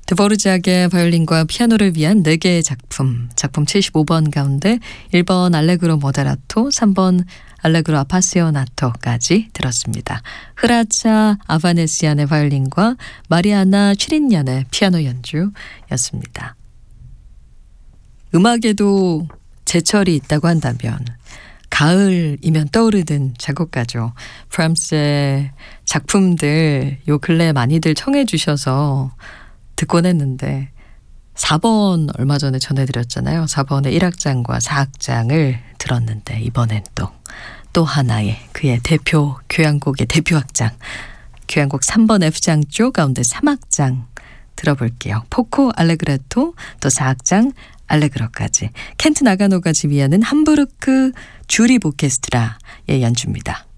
드보르자크의 바이올린과 피아노를 위한 4개의 작품 75번 가운데 1번 알레그로 모데라토, 3번 알레그로 아파시오나토까지 들었습니다. 흐라차 아바네시안의 바이올린과 마리아나 취린얀의 피아노 연주였습니다. 음악에도 제철이 있다고 한다면 가을이면 떠오르는 작곡가죠. 브람스의 작품들 요 근래 많이들 청해 주셔서 듣곤 했는데 4번 얼마 전에 전해드렸잖아요. 4번의 1악장과 4악장을 들었는데 이번엔 또 하나의 그의 대표 교향곡의 대표 악장 교향곡 3번 F장 쪽 가운데 3악장 들어볼게요. 포코 알레그레토 또 4악장 알레그로까지 켄트 나가노가 지휘하는 함부르크 주립 오케스트라의 연주입니다.